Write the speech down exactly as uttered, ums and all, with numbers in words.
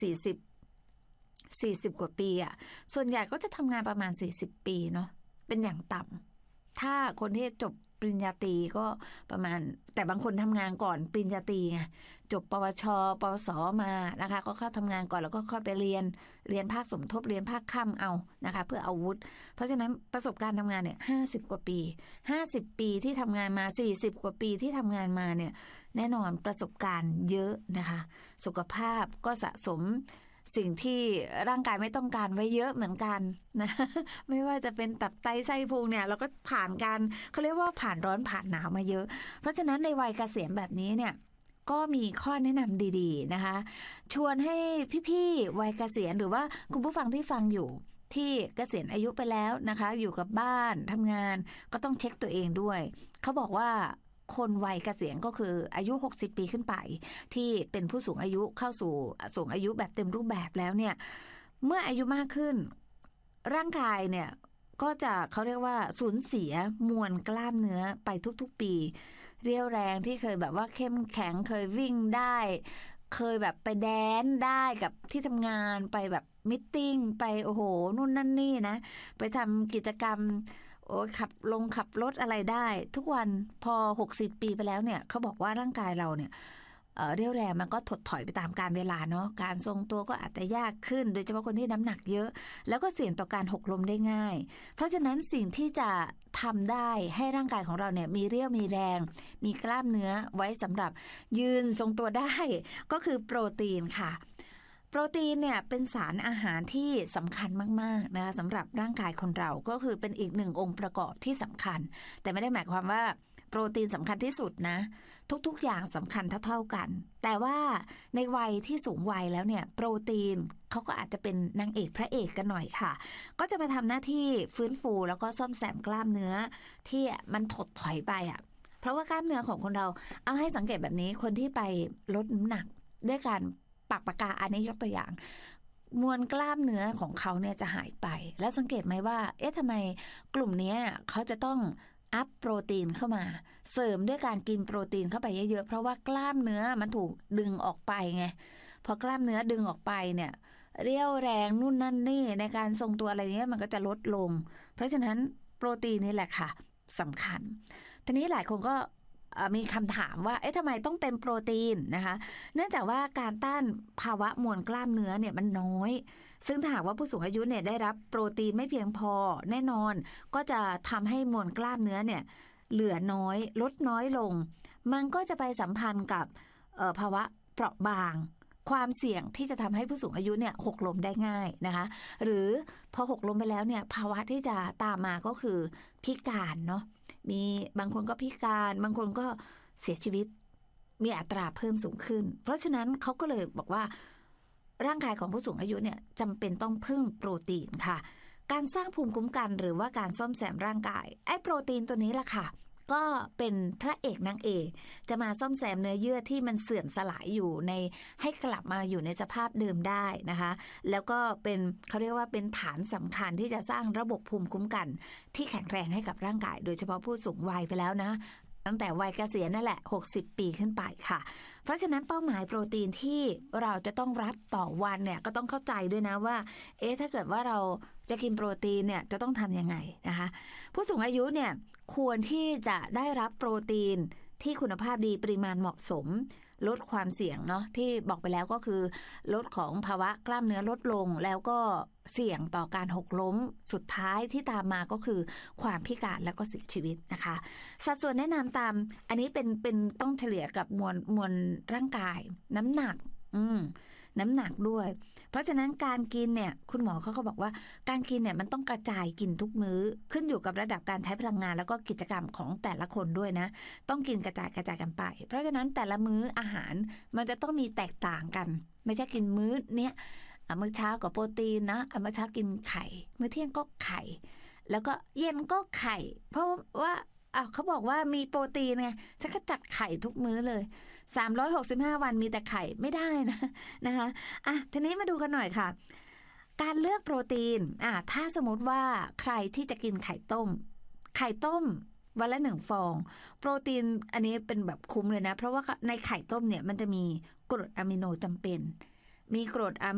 สี่สิบ สี่สิบกว่าปีอ่ะส่วนใหญ่ก็จะทำงานประมาณสี่สิบปีเนาะเป็นอย่างต่ำถ้าคนที่จบปริญญาตรีก็ประมาณแต่บางคนทำงานก่อนปริญญาตรีไงจบปวชปวสมานะคะก็เข้าทำงานก่อนแล้วก็ค่อยไปเรียนเรียนภาคสมทบเรียนภาคค่ำเอานะคะเพื่อเอาวุฒิเพราะฉะนั้นประสบการณ์ทำงานเนี่ยห้าสิบกว่าปีห้าสิบปีที่ทำงานมาสี่สิบกว่าปีที่ทำงานมาเนี่ยแน่นอนประสบการณ์เยอะนะคะสุขภาพก็สะสมสิ่งที่ร่างกายไม่ต้องการไว้เยอะเหมือนกันนะไม่ว่าจะเป็นตับไตไส้พุงเนี่ยเราก็ผ่านการเขาเรียกว่าผ่านร้อนผ่านหนาวมาเยอะเพราะฉะนั้นในวัยเกษียณแบบนี้เนี่ยก็มีข้อแนะนำดีๆนะคะชวนให้พี่ๆวัยเกษียณหรือว่าคุณผู้ฟังที่ฟังอยู่ที่เกษียณอายุไปแล้วนะคะอยู่กับบ้านทำงานก็ต้องเช็คตัวเองด้วยเขาบอกว่าคนวัยเกษียณก็คืออายุหกสิบปีขึ้นไปที่เป็นผู้สูงอายุเข้าสู่สูงอายุแบบเต็มรูปแบบแล้วเนี่ยเมื่ออายุมากขึ้นร่างกายเนี่ยก็จะเขาเรียกว่าสูญเสียมวลกล้ามเนื้อไปทุกๆปีเรี่ยวแรงที่เคยแบบว่าเข้มแข็งเคยวิ่งได้เคยแบบไปแดนได้กับที่ทำงานไปแบบมิทติ้งไปโอ้โหนู่นนั่นนี่นะไปทำกิจกรรมโอ้ขับลงขับรถอะไรได้ทุกวันพอหกสิบปีไปแล้วเนี่ยเขาบอกว่าร่างกายเราเนี่ยเอ่อเรี่ยวแรงมันก็ถดถอยไปตามกาลเวลาเนาะการทรงตัวก็อาจจะยากขึ้นโดยเฉพาะคนที่น้ำหนักเยอะแล้วก็เสี่ยงต่อการหกล้มได้ง่ายเพราะฉะนั้นสิ่งที่จะทำได้ให้ร่างกายของเราเนี่ยมีเรี่ยวมีแรงมีกล้ามเนื้อไว้สำหรับยืนทรงตัวได้ก็คือโปรตีนค่ะโปรตีนเนี่ยเป็นสารอาหารที่สำคัญมากๆนะคะสำหรับร่างกายคนเราก็คือเป็นอีกหนึ่งองค์ประกอบที่สำคัญแต่ไม่ได้หมายความว่าโปรตีนสำคัญที่สุดนะทุกๆอย่างสำคัญเท่าๆกันแต่ว่าในวัยที่สูงวัยแล้วเนี่ยโปรตีนเขาก็อาจจะเป็นนางเอกพระเอกกันหน่อยค่ะก็จะมาทำหน้าที่ฟื้นฟูแล้วก็ซ่อมแซมกล้ามเนื้อที่มันถดถอยไปอ่ะเพราะว่ากล้ามเนื้อของคนเราเอาให้สังเกตแบบนี้คนที่ไปลดน้ำหนักด้วยการปากปากกาอันนี้ยกตัวอย่างมวลกล้ามเนื้อของเขาเนี่ยจะหายไปแล้วสังเกตไหมว่าเอ๊ะทำไมกลุ่มนี้เขาจะต้องอัพโปรตีนเข้ามาเสริมด้วยการกินโปรตีนเข้าไปเยอะๆเพราะว่ากล้ามเนื้อมันถูกดึงออกไปไงพอกล้ามเนื้อดึงออกไปเนี่ยเรี่ยวแรงนู่นนั่นนี่ในการทรงตัวอะไรเนี้ยมันก็จะลดลงเพราะฉะนั้นโปรตีนนี่แหละค่ะสำคัญทีนี้หลายคนก็มีคำถามว่าเอ๊ะทำไมต้องเป็นโปรตีนนะคะเนื่องจากว่าการต้านภาวะมวลกล้ามเนื้อเนี่ยมันน้อยซึ่งถ้าหากว่าผู้สูงอายุเนี่ยได้รับโปรตีนไม่เพียงพอแน่นอนก็จะทำให้มวลกล้ามเนื้อเนี่ยเหลือน้อยลดน้อยลงมันก็จะไปสัมพันธ์กับภาวะเปราะบางความเสี่ยงที่จะทำให้ผู้สูงอายุเนี่ยหกล้มได้ง่ายนะคะหรือพอหกล้มไปแล้วเนี่ยภาวะที่จะตามมาก็คือพิการเนาะมีบางคนก็พิการบางคนก็เสียชีวิตมีอัตราเพิ่มสูงขึ้นเพราะฉะนั้นเขาก็เลยบอกว่าร่างกายของผู้สูงอายุเนี่ยจำเป็นต้องพึ่งโปรตีนค่ะการสร้างภูมิคุ้มกันหรือว่าการซ่อมแซมร่างกายไอ้โปรตีนตัวนี้แหละค่ะก็เป็นพระเอกนางเอกจะมาซ่อมแซมเนื้อเยื่อที่มันเสื่อมสลายอยู่ในให้กลับมาอยู่ในสภาพเดิมได้นะคะแล้วก็เป็นเขาเรียกว่าเป็นฐานสำคัญที่จะสร้างระบบภูมิคุ้มกันที่แข็งแรงให้กับร่างกายโดยเฉพาะผู้สูงวัยไปแล้วนะตั้งแต่วัยเกษียณนั่นแหละหกสิบปีขึ้นไปค่ะเพราะฉะนั้นเป้าหมายโปรตีนที่เราจะต้องรับต่อวันเนี่ยก็ต้องเข้าใจด้วยนะว่าเอ๊ะถ้าเกิดว่าเราจะกินโปรตีนเนี่ยจะต้องทำยังไงนะคะผู้สูงอายุเนี่ยควรที่จะได้รับโปรตีนที่คุณภาพดีปริมาณเหมาะสมลดความเสี่ยงเนาะที่บอกไปแล้วก็คือลดของภาวะกล้ามเนื้อลดลงแล้วก็เสี่ยงต่อการหกล้มสุดท้ายที่ตามมาก็คือความพิการแล้วก็เสียชีวิตนะคะสัดส่วนแนะนำตามอันนี้เป็นเป็นต้องเฉลี่ยกับมวลมวลร่างกายน้ำหนักอืมน้ำหนักด้วยเพราะฉะนั้นการกินเนี่ยคุณหมอเขาก็บอกว่าการกินเนี่ยมันต้องกระจายกินทุกมื้อขึ้นอยู่กับระดับการใช้พลังงานแล้วก็กิจกรรมของแต่ละคนด้วยนะต้องกินกระจายกระจายกันไปเพราะฉะนั้นแต่ละมื้ออาหารมันจะต้องมีแตกต่างกันไม่ใช่กินมื้อเนี้ยมื้อเช้าก็โปรตีนนะมื้อเช้ากินไข่มื้อเที่ยงก็ไข่แล้วก็เย็นก็ไข่เพราะว่าอ้าวเขาบอกว่ามีโปรตีนไงฉันก็จัดไข่ทุกมื้อเลยสามร้อยหกสิบห้าวันมีแต่ไข่ไม่ได้นะนะคะอ่ะทีนี้มาดูกันหน่อยค่ะการเลือกโปรตีนอ่ะถ้าสมมติว่าใครที่จะกินไข่ต้มไข่ต้มวันละหนึ่งฟองโปรตีนอันนี้เป็นแบบคุ้มเลยนะเพราะว่าในไข่ต้มเนี่ยมันจะมีกรดอะมิโนจำเป็นมีกรดอะ